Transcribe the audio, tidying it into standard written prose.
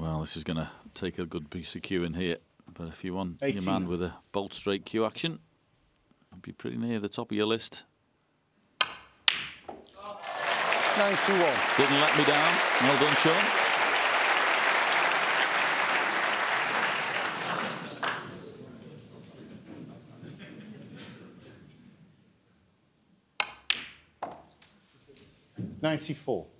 Well, this is going to take a good piece of cueing here. But if you want 18. your man with a bolt straight cue action, I'd be pretty near the top of your list. 91. Didn't let me down. Well done, Sean. $94.